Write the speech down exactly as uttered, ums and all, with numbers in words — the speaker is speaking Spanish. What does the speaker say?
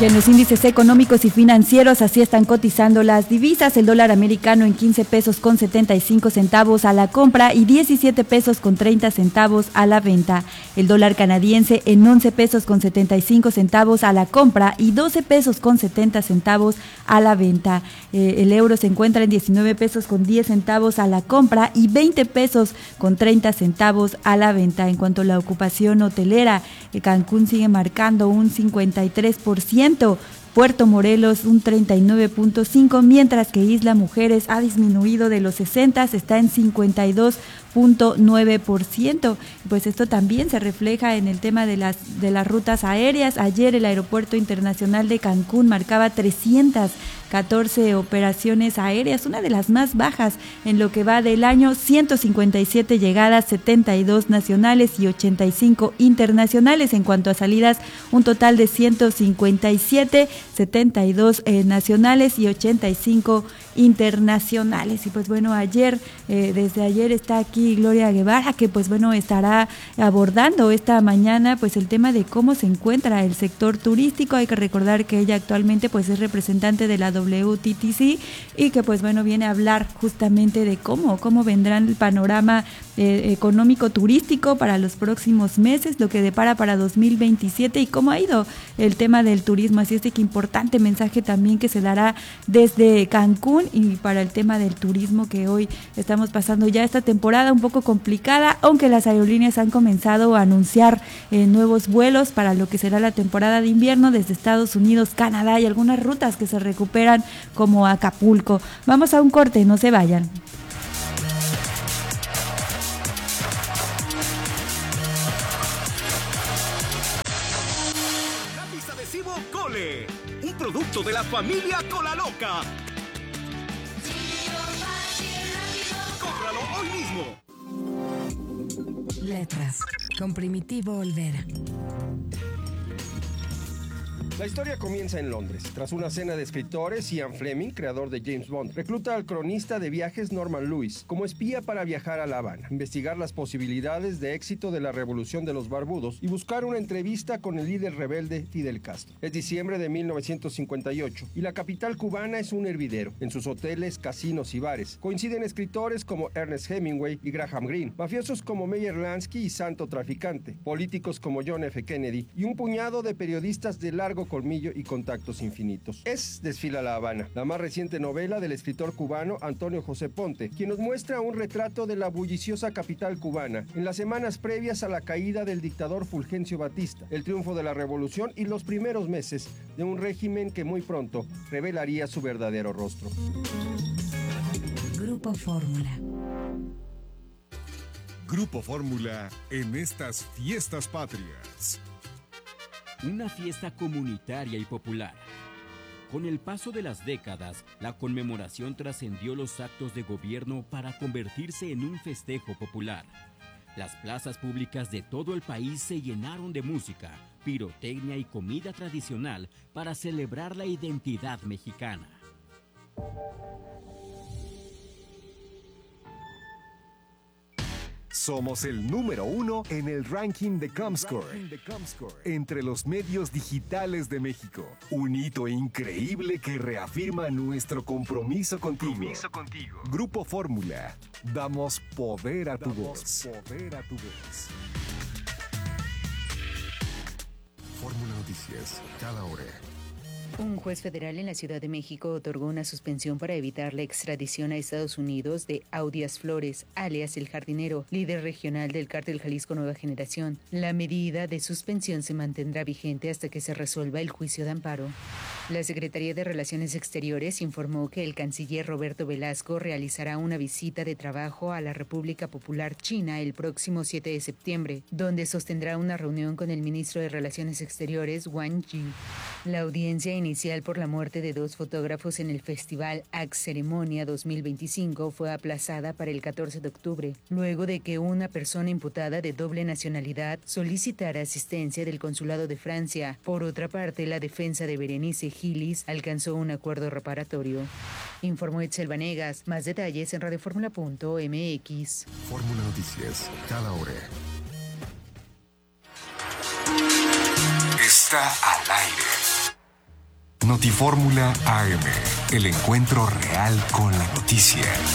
Y en los índices económicos y financieros así están cotizando las divisas. El dólar americano en quince pesos con setenta y cinco centavos a la compra y diecisiete pesos con treinta centavos a la venta. El dólar canadiense en once pesos con setenta y cinco centavos a la compra y doce pesos con setenta centavos a la venta. Eh, el euro se encuentra en diecinueve pesos con diez centavos a la compra y veinte pesos con treinta centavos a la venta. En cuanto a la ocupación hotelera, Cancún sigue marcando un cincuenta y tres por ciento. Puerto Morelos un treinta y nueve punto cinco por ciento, mientras que Isla Mujeres ha disminuido de los sesenta, está en cincuenta y dos punto nueve por ciento. Pues esto también se refleja en el tema de las de las rutas aéreas. Ayer el Aeropuerto Internacional de Cancún marcaba trescientas catorce operaciones aéreas, una de las más bajas en lo que va del año, ciento cincuenta y siete llegadas, setenta y dos nacionales y ochenta y cinco internacionales. En cuanto a salidas, un total de ciento cincuenta y siete, setenta y dos eh, nacionales y ochenta y cinco internacionales. Y pues bueno, ayer, eh, desde ayer está aquí Gloria Guevara, que pues bueno, estará abordando esta mañana pues el tema de cómo se encuentra el sector turístico. Hay que recordar que ella actualmente pues es representante de la W T T C y que pues bueno, viene a hablar justamente de cómo, cómo vendrá el panorama eh, económico turístico para los próximos meses, lo que depara para dos mil veintisiete y cómo ha ido el tema del turismo. Así es de que importante mensaje también que se dará desde Cancún y para el tema del turismo, que hoy estamos pasando ya esta temporada un poco complicada, aunque las aerolíneas han comenzado a anunciar eh, nuevos vuelos para lo que será la temporada de invierno desde Estados Unidos, Canadá y algunas rutas que se recuperan como Acapulco. Vamos a un corte, no se vayan. Lápiz adhesivo Cole, un producto de la familia Cola Loca. ¡Cómpralo hoy mismo! Letras, con Primitivo Olvera. La historia comienza en Londres. Tras una cena de escritores, Ian Fleming, creador de James Bond, recluta al cronista de viajes Norman Lewis como espía para viajar a La Habana, investigar las posibilidades de éxito de la revolución de los barbudos y buscar una entrevista con el líder rebelde Fidel Castro. Es diciembre de mil novecientos cincuenta y ocho y la capital cubana es un hervidero. En sus hoteles, casinos y bares coinciden escritores como Ernest Hemingway y Graham Greene, mafiosos como Meyer Lansky y Santo Traficante, políticos como John F. Kennedy y un puñado de periodistas de largo colmillo y contactos infinitos. Es Desfila La Habana, la más reciente novela del escritor cubano Antonio José Ponte, quien nos muestra un retrato de la bulliciosa capital cubana en las semanas previas a la caída del dictador Fulgencio Batista, el triunfo de la revolución y los primeros meses de un régimen que muy pronto revelaría su verdadero rostro. Grupo Fórmula. Grupo Fórmula en estas fiestas patrias. Una fiesta comunitaria y popular. Con el paso de las décadas, la conmemoración trascendió los actos de gobierno para convertirse en un festejo popular. Las plazas públicas de todo el país se llenaron de música, pirotecnia y comida tradicional para celebrar la identidad mexicana. Somos el número uno en el ranking de Comscore, entre los medios digitales de México. Un hito increíble que reafirma nuestro compromiso contigo. Compromiso contigo. Grupo Fórmula. Damos poder a tu voz. Poder a tu voz. Fórmula Noticias, cada hora. Un juez federal en la Ciudad de México otorgó una suspensión para evitar la extradición a Estados Unidos de Audias Flores, alias El Jardinero, líder regional del Cártel Jalisco Nueva Generación. La medida de suspensión se mantendrá vigente hasta que se resuelva el juicio de amparo. La Secretaría de Relaciones Exteriores informó que el canciller Roberto Velasco realizará una visita de trabajo a la República Popular China el próximo siete de septiembre, donde sostendrá una reunión con el ministro de Relaciones Exteriores, Wang Yi. La audiencia inicial por la muerte de dos fotógrafos en el Festival Axe Ceremonia dos mil veinticinco fue aplazada para el catorce de octubre, luego de que una persona imputada de doble nacionalidad solicitara asistencia del Consulado de Francia. Por otra parte, la defensa de Berenice Gilis alcanzó un acuerdo reparatorio. Informó Etzel Vanegas. Más detalles en radioformula punto m x. Fórmula Noticias, cada hora. Está al aire. Notifórmula A M, el encuentro real con la noticia.